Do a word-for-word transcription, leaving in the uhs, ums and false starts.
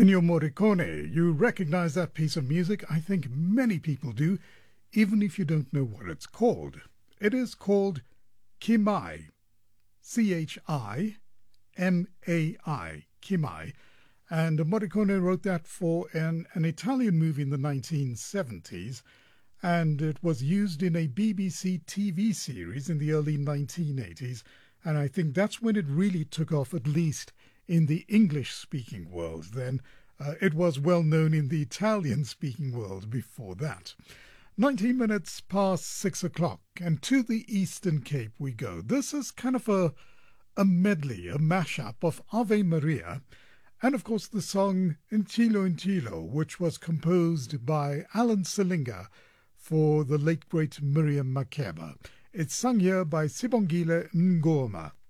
Ennio Morricone, you recognize that piece of music? I think many people do, even if you don't know what it's called. It is called Chi Mai, C H I M A I, Chi Mai. And Morricone wrote that for an, an Italian movie in the nineteen seventies, and it was used in a B B C T V series in the early nineteen eighties, and I think that's when it really took off, at least in the English-speaking world. Then uh, it was well known in the Italian-speaking world before that. nineteen minutes past six o'clock, and to the Eastern Cape we go. This is kind of a, a medley, a mashup of Ave Maria, and of course the song In Cielo, In Cielo, which was composed by Alan Selinga for the late great Miriam Makeba. It's sung here by Sibongile Ngoma.